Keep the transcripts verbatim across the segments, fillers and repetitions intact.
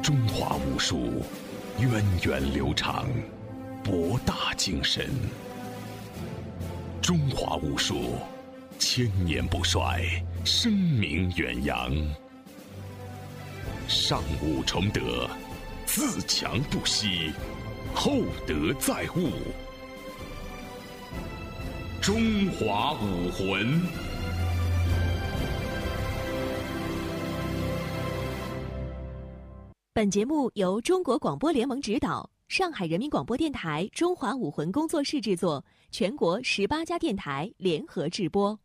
中华武术源远流长，博大精深。中华武术千年不衰，声名远扬。上武崇德，自强不息，厚德载物。中华武魂。 本节目由中国广播联盟指导，上海人民广播电台中华武魂工作室制作，全国十八家电台联合制播。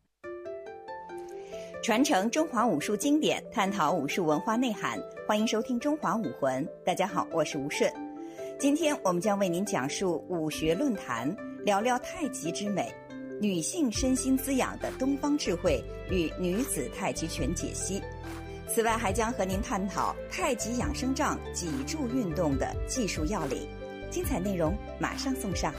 传承中华武术经典，探讨武术文化内涵，欢迎收听中华武魂。大家好，我是吴顺。今天我们将为您讲述武学论坛，聊聊太极之美，女性身心滋养的东方智慧与女子太极拳解析。此外，还将和您探讨太极养生杖脊柱运动的技术要领。精彩内容马上送上。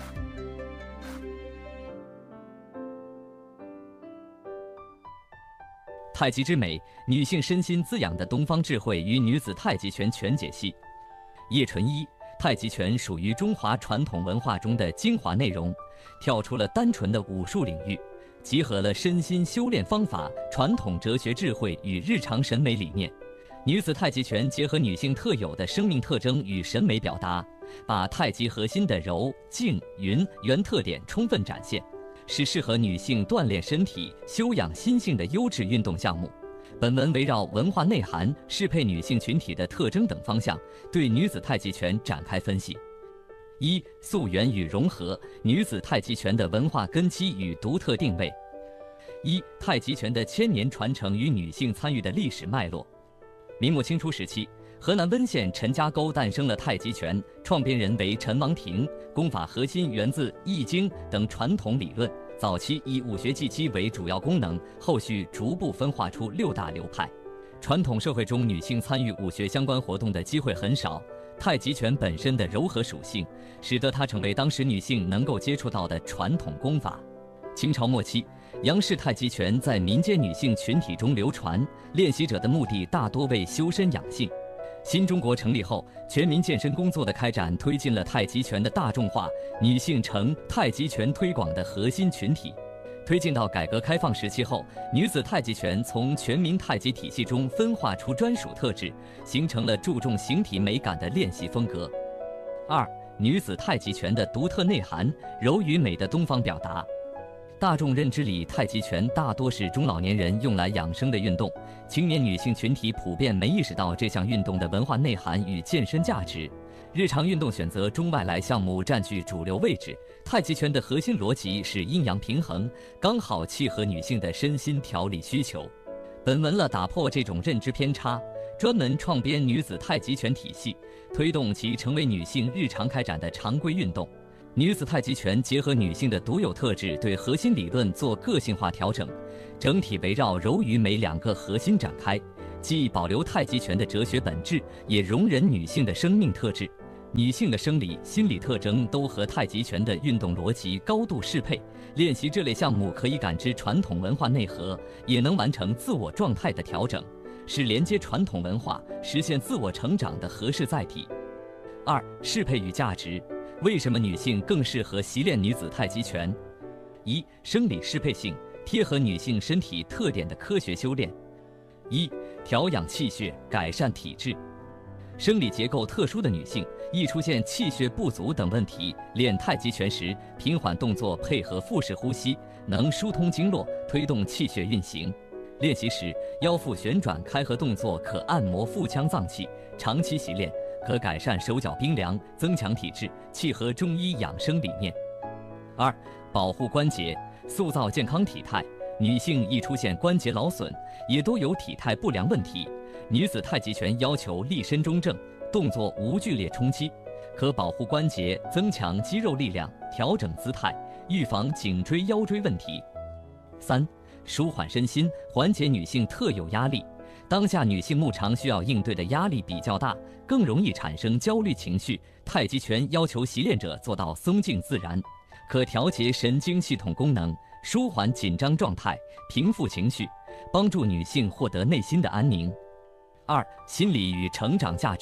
太极之美，女性身心滋养的东方智慧与女子太极拳全解析。叶纯一，太极拳属于中华传统文化中的精华内容，跳出了单纯的武术领域，集合了身心修炼方法、传统哲学智慧与日常审美理念。女子太极拳结合女性特有的生命特征与审美表达，把太极核心的柔、静、匀、圆特点充分展现，是适合女性锻炼身体、修养心性的优质运动项目。本文围绕文化内涵、适配女性群体的特征等方向，对女子太极拳展开分析。一、溯源与融合，女子太极拳的文化根基与独特定位。一、太极拳的千年传承与女性参与的历史脉络。明末清初时期，河南温县陈家沟诞生了太极拳，创编人为陈王庭，功法核心源自《易经》等传统理论，早期以武学技击为主要功能，后续逐步分化出六大流派。传统社会中，女性参与武学相关活动的机会很少，太极拳本身的柔和属性，使得它成为当时女性能够接触到的传统功法。清朝末期，杨氏太极拳在民间女性群体中流传，练习者的目的大多为修身养性。新中国成立后，全民健身工作的开展推进了太极拳的大众化，女性成太极拳推广的核心群体。推进到改革开放时期后，女子太极拳从全民太极体系中分化出专属特质，形成了注重形体美感的练习风格。二、女子太极拳的独特内涵，柔与美的东方表达。大众认知里，太极拳大多是中老年人用来养生的运动，青年女性群体普遍没意识到这项运动的文化内涵与健身价值。日常运动选择中外来项目占据主流位置，太极拳的核心逻辑是阴阳平衡，刚好契合女性的身心调理需求。本文了打破这种认知偏差，专门创编女子太极拳体系，推动其成为女性日常开展的常规运动。女子太极拳结合女性的独有特质，对核心理论做个性化调整，整体围绕柔与美两个核心展开，既保留太极拳的哲学本质，也容忍女性的生命特质。女性的生理、心理特征都和太极拳的运动逻辑高度适配，练习这类项目可以感知传统文化内核，也能完成自我状态的调整，是连接传统文化、实现自我成长的合适载体。二、适配与价值。为什么女性更适合习练女子太极拳？一、生理适配性，贴合女性身体特点的科学修炼。一、调养气血，改善体质。生理结构特殊的女性，易出现气血不足等问题，练太极拳时，平缓动作配合腹式呼吸，能疏通经络，推动气血运行。练习时，腰腹旋转开合动作可按摩腹腔脏器，长期习练可改善手脚冰凉，增强体质，契合中医养生理念。二、保护关节，塑造健康体态。女性易出现关节劳损，也多有体态不良问题。女子太极拳要求立身中正，动作无剧烈冲击，可保护关节，增强肌肉力量，调整姿态，预防颈椎腰椎问题。三、舒缓身心，缓解女性特有压力。当下女性牧场需要应对的压力比较大，更容易产生焦虑情绪。太极拳要求习练者做到松静自然，可调节神经系统功能，舒缓紧张状态，平复情绪，帮助女性获得内心的安宁。二、心理与成长价值，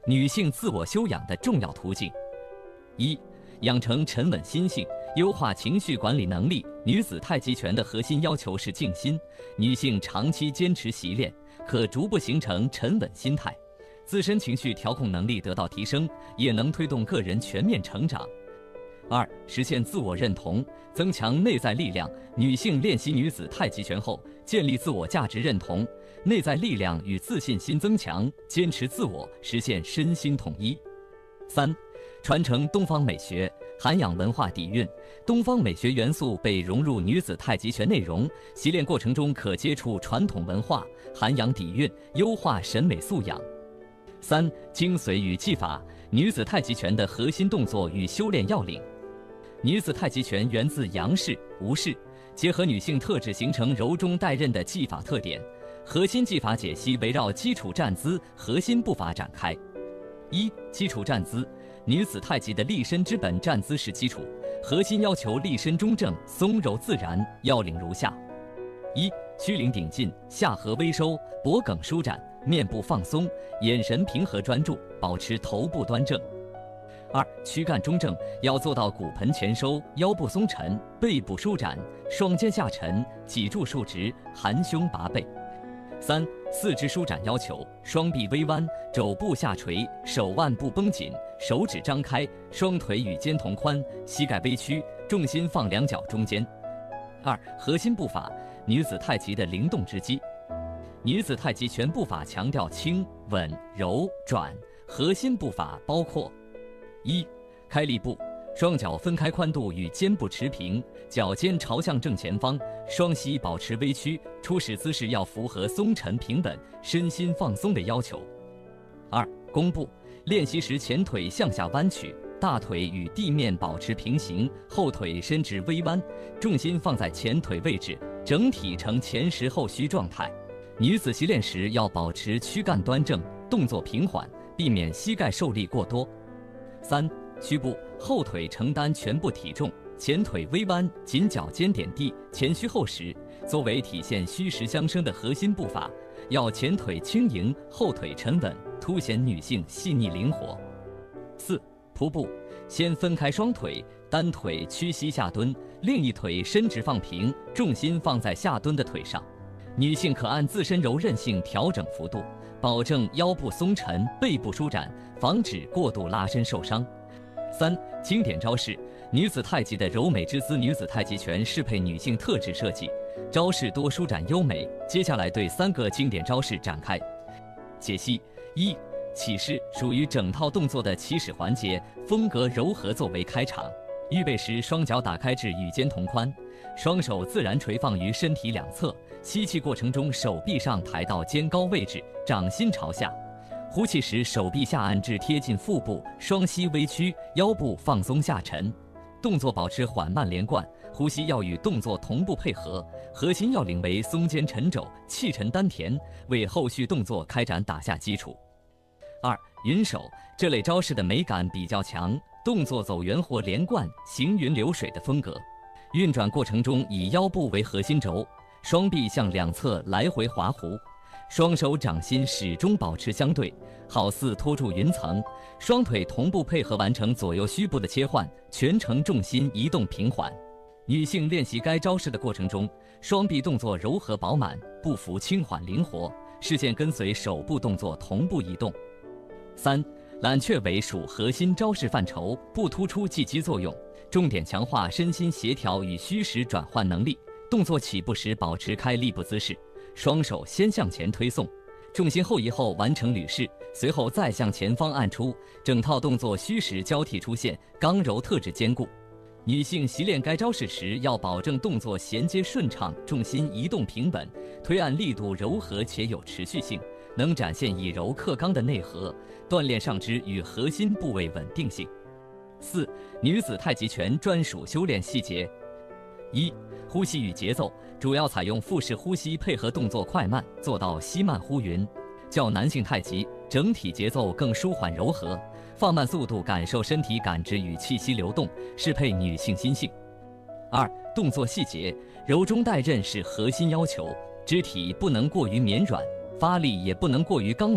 女性自我修养的重要途径。一、养成沉稳心性，优化情绪管理能力。女子太极拳的核心要求是静心，女性长期坚持习练，可逐步形成沉稳心态，自身情绪调控能力得到提升，也能推动个人全面成长。二、实现自我认同，增强内在力量。女性练习女子太极拳后，建立自我价值认同，内在力量与自信心增强，坚持自我，实现身心统一。三、传承东方美学，涵养文化底蕴。东方美学元素被融入女子太极拳内容，习练过程中可接触传统文化，涵养底蕴，优化审美素养。三、精髓与技法，女子太极拳的核心动作与修炼要领。女子太极拳源自杨氏、吴氏，结合女性特质形成柔中带刃的技法特点。核心技法解析围绕基础站姿、核心步法展开。一、基础站姿，女子太极的立身之本站姿是基础，核心要求立身中正、松柔自然，要领如下：一、屈领顶进，下颌微收，脖颈舒展，面部放松，眼神平和专注，保持头部端正。二、躯干中正，要做到骨盆前收，腰部松沉，背部舒展，双肩下沉，脊柱竖直，含胸拔背。三、四肢舒展要求双臂微弯，肘部下垂，手腕不绷紧，手指张开，双腿与肩同宽，膝盖微屈，重心放两脚中间。二、核心步法，女子太极的灵动之基。女子太极拳步法强调轻、稳、柔、转，核心步法包括：一、开立步，双脚分开宽度与肩部持平，脚尖朝向正前方，双膝保持微屈，初始姿势要符合松沉平稳、身心放松的要求。二、弓步，练习时前腿向下弯曲，大腿与地面保持平行，后腿伸直微弯，重心放在前腿位置，整体呈前实后虚状态。女子习练时要保持躯干端正，动作平缓，避免膝盖受力过多。三、屈步，后腿承担全部体重，前腿微弯，仅脚尖点地，前虚后实，作为体现虚实相生的核心步法，要前腿轻盈，后腿沉稳，凸显女性细腻灵活。四、仆步，先分开双腿，单腿屈膝下蹲，另一腿伸直放平，重心放在下蹲的腿上。女性可按自身柔韧性调整幅度，保证腰部松沉，背部舒展，防止过度拉伸受伤。三、经典招式，女子太极的柔美之姿。女子太极拳适配女性特质设计，招式多舒展优美。接下来对三个经典招式展开解析。一、起势，属于整套动作的起始环节，风格柔和作为开场。预备时，双脚打开至与肩同宽，双手自然垂放于身体两侧。吸气过程中，手臂上抬到肩高位置，掌心朝下。呼气时，手臂下按至贴近腹部，双膝微屈，腰部放松下沉。动作保持缓慢连贯，呼吸要与动作同步配合。核心要领为松肩沉肘，气沉丹田，为后续动作开展打下基础。二、云手，这类招式的美感比较强，动作走圆或连贯，行云流水的风格。运转过程中以腰部为核心轴，双臂向两侧来回滑弧，双手掌心始终保持相对，好似托住云层。双腿同步配合完成左右虚步的切换，全程重心移动平缓。女性练习该招式的过程中，双臂动作柔和饱满，步幅轻缓灵活，视线跟随手部动作同步移动。三、揽雀尾属核心招式范畴，不突出技击作用，重点强化身心协调与虚实转换能力。动作起步时保持开立步姿势，双手先向前推送，重心后移后完成捋式，随后再向前方按出，整套动作虚实交替出现，刚柔特质兼顾。女性习练该招式时，要保证动作衔接顺畅，重心移动平稳，推按力度柔和且有持续性，能展现以柔克刚的内核，锻炼上肢与核心部位稳定性。四、女子太极拳专属修炼细节。一、呼吸与节奏，主要采用腹式呼吸配合动作快慢，做到吸慢呼匀。较男性太极，整体节奏更舒缓柔和，放慢速度感受身体感知与气息流动，适配女性心性。二、动作细节，柔中带刃是核心要求，肢体不能过于绵软，发力也不能过于刚猛，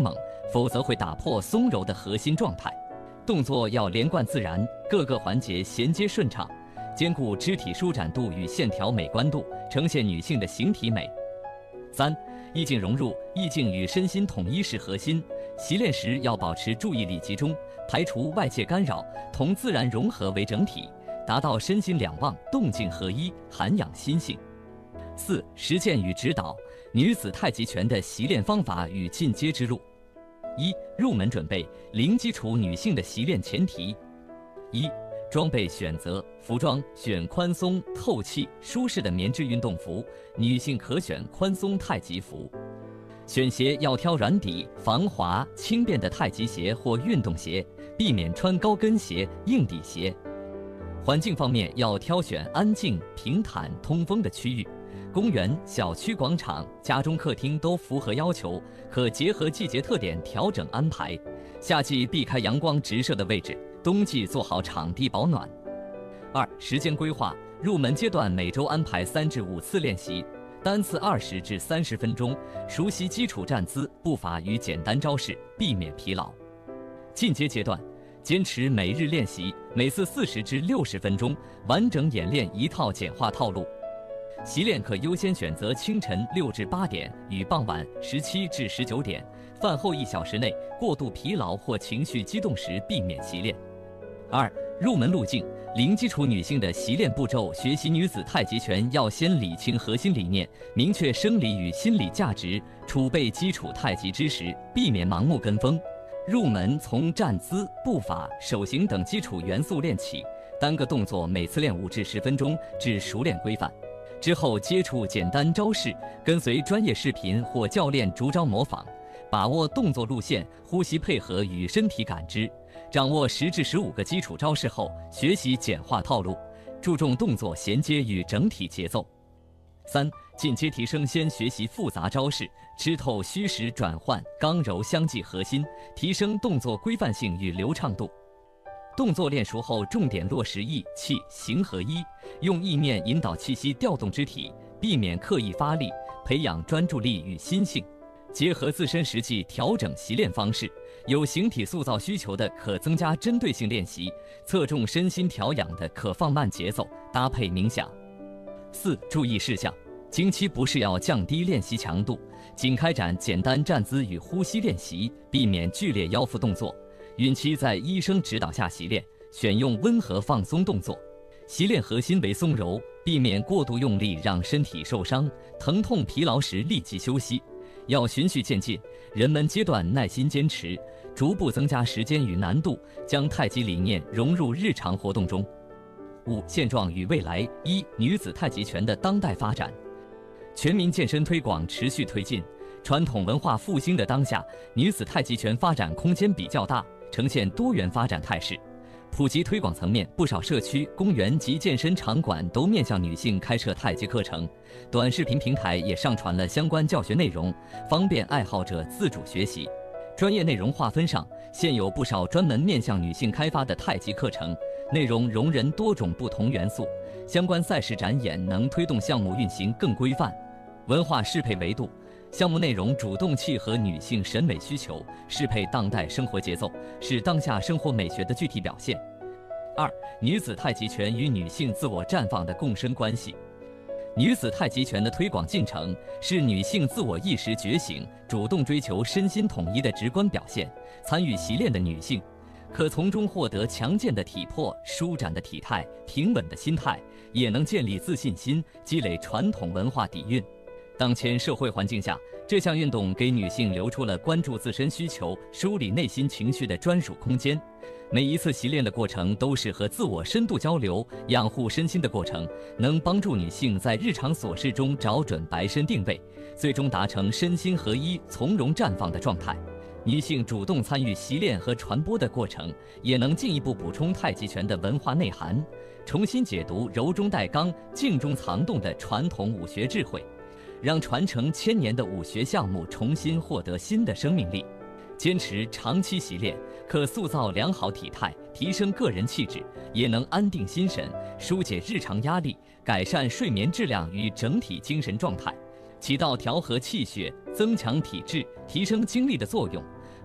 否则会打破松柔的核心状态。动作要连贯自然，各个环节衔接顺畅，兼顾肢体舒展度与线条美观度，呈现女性的形体美。三、意境融入，意境与身心统一是核心。习练时要保持注意力集中，排除外界干扰，同自然融合为整体，达到身心两忘、动静合一，涵养心性。四、实践与指导，女子太极拳的习练方法与进阶之路。一、入门准备，零基础女性的习练前提。一、装备选择，服装选宽松、透气、舒适的棉质运动服，女性可选宽松太极服。选鞋要挑软底、防滑、轻便的太极鞋或运动鞋，避免穿高跟鞋、硬底鞋。环境方面要挑选安静、平坦、通风的区域。公园、小区广场、家中客厅都符合要求，可结合季节特点调整安排。夏季避开阳光直射的位置，冬季做好场地保暖。二、时间规划，入门阶段每周安排三至五次练习，单次二十至三十分钟，熟悉基础站姿、步伐与简单招式，避免疲劳。进阶阶段，坚持每日练习，每次四十至六十分钟，完整演练一套简化套路。习练可优先选择清晨六至八点与傍晚十七至十九点，饭后一小时内，过度疲劳或情绪激动时避免习练。二、入门路径，零基础女性的习练步骤。学习女子太极拳要先理清核心理念，明确生理与心理价值，储备基础太极知识，避免盲目跟风。入门从站姿、步法、手型等基础元素练起，单个动作每次练五至十分钟，至熟练规范。之后接触简单招式，跟随专业视频或教练逐招模仿，把握动作路线、呼吸配合与身体感知。掌握十至十五个基础招式后，学习简化套路，注重动作衔接与整体节奏。三、进阶提升，先学习复杂招式，吃透虚实转换、刚柔相济核心，提升动作规范性与流畅度。动作练熟后，重点落实意气形合一，用意念引导气息调动肢体，避免刻意发力，培养专注力与心性。结合自身实际调整习练方式，有形体塑造需求的可增加针对性练习，侧重身心调养的可放慢节奏，搭配冥想。四、注意事项，经期不适要降低练习强度，仅开展简单站姿与呼吸练习，避免剧烈腰腹动作。孕期在医生指导下习练，选用温和放松动作。习练核心为松柔，避免过度用力让身体受伤，疼痛疲劳时立即休息。要循序渐进，人们阶段耐心坚持，逐步增加时间与难度，将太极理念融入日常活动中。五、现状与未来。一、女子太极拳的当代发展。全民健身推广持续推进，传统文化复兴的当下，女子太极拳发展空间比较大，呈现多元发展态势。普及推广层面，不少社区、公园及健身场馆都面向女性开设太极课程，短视频平台也上传了相关教学内容，方便爱好者自主学习。专业内容划分上，现有不少专门面向女性开发的太极课程，内容容人多种不同元素，相关赛事展演能推动项目运行更规范。文化适配维度，项目内容主动契合女性审美需求，适配当代生活节奏，是当下生活美学的具体表现。二、女子太极拳与女性自我绽放的共生关系。女子太极拳的推广进程是女性自我意识觉醒、主动追求身心统一的直观表现。参与习练的女性，可从中获得强健的体魄、舒展的体态、平稳的心态，也能建立自信心，积累传统文化底蕴。当前社会环境下，这项运动给女性留出了关注自身需求、梳理内心情绪的专属空间。每一次习练的过程都是和自我深度交流、养护身心的过程，能帮助女性在日常琐事中找准白身定位，最终达成身心合一、从容绽放的状态。女性主动参与习练和传播的过程，也能进一步补充太极拳的文化内涵，重新解读柔中带刚、静中藏动的传统武学智慧，让传承千年的武学项目重新获得新的生命力。坚持长期习练，可塑造良好体态，提升个人气质，也能安定心神，疏解日常压力，改善睡眠质量与整体精神状态，起到调和气血、增强体质、提升精力的作用。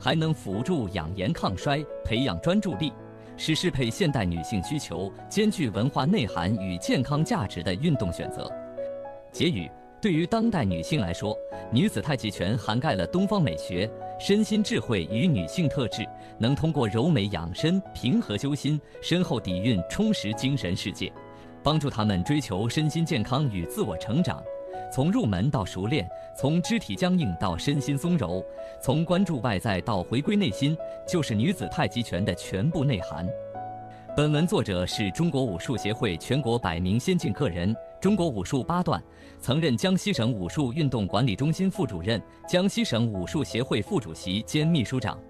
还能辅助养颜抗衰、培养专注力，是适配现代女性需求、兼具文化内涵与健康价值的运动选择。结语：对于当代女性来说，女子太极拳涵盖了东方美学、身心智慧与女性特质，能通过柔美养生、平和修心、深厚底蕴充实精神世界，帮助她们追求身心健康与自我成长。从入门到熟练，从肢体僵硬到身心松柔，从关注外在到回归内心，就是女子太极拳的全部内涵。本文作者是中国武术协会全国百名先进个人，中国武术八段，曾任江西省武术运动管理中心副主任、江西省武术协会副主席兼秘书长。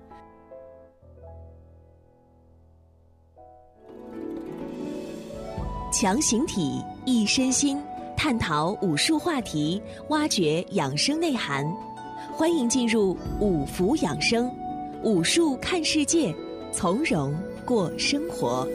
强形体，益身心，探讨武术话题，挖掘养生内涵。欢迎进入五福养生，武术看世界，从容过生活。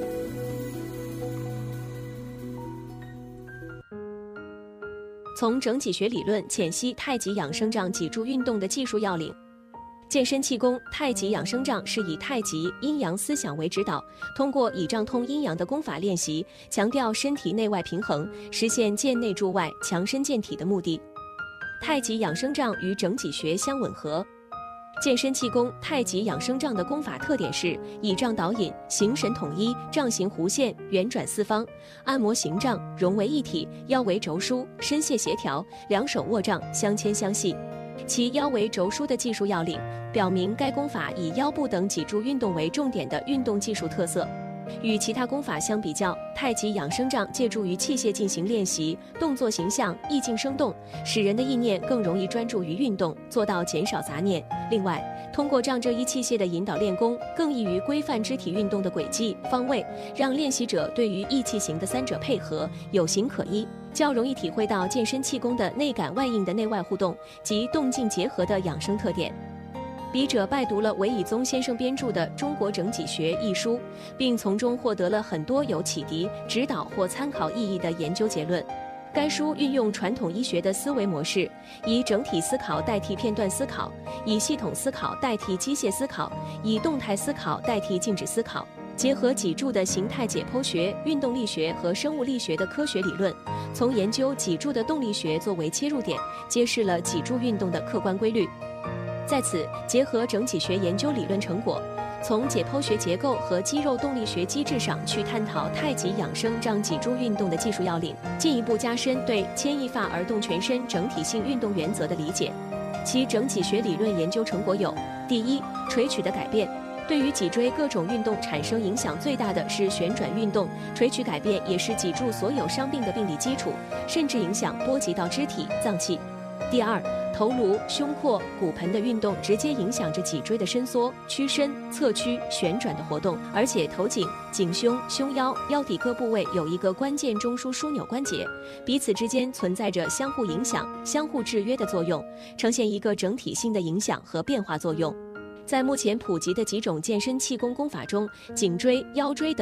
从整体学理论浅析太极养生杖脊柱运动的技术要领。健身气功太极养生杖是以太极阴阳思想为指导，通过以杖通阴阳的功法练习，强调身体内外平衡，实现健内助外、强身健体的目的。太极养生杖与整脊学相吻合。健身气功太极养生杖的功法特点是以杖导引，形神统一，杖形弧线，圆转四方，按摩形杖融为一体，腰围轴舒，身械协调，两手握杖相牵相系。其腰围轴舒的技术要领，表明该功法以腰部等脊柱运动为重点的运动技术特色。与其他功法相比较，太极养生杖借助于器械进行练习，动作形象、意境生动，使人的意念更容易专注于运动，做到减少杂念。另外，通过杖这一器械的引导练功，更易于规范肢体运动的轨迹、方位，让练习者对于意气形的三者配合有形可依，较容易体会到健身气功的内感外应的内外互动及动静结合的养生特点。笔者拜读了韦以宗先生编著的《中国整脊学》一书，并从中获得了很多有启迪、指导或参考意义的研究结论。该书运用传统医学的思维模式，以整体思考代替片段思考，以系统思考代替机械思考，以动态思考代替静止思考，结合脊柱的形态解剖学、运动力学和生物力学的科学理论，从研究脊柱的动力学作为切入点，揭示了脊柱运动的客观规律。在此，结合整脊学研究理论成果，从解剖学结构和肌肉动力学机制上去探讨太极养生杖脊柱运动的技术要领，进一步加深对牵一发而动全身整体性运动原则的理解。其整脊学理论研究成果有：第一，垂曲的改变。对于脊椎各种运动产生影响最大的是旋转运动，垂曲改变也是脊柱所有伤病的病理基础，甚至影响波及到肢体、脏器。第二，头颅、胸廓、骨盆的运动直接影响着脊椎的伸缩、屈伸、侧屈、旋转的活动，而且头颈、颈胸、胸腰、腰底各部位有一个关键中枢枢纽关节，彼此之间存在着相互影响、相互制约的作用，呈现一个整体性的影响和变化作用。在目前普及的几种健身气功功法中，颈椎、腰椎等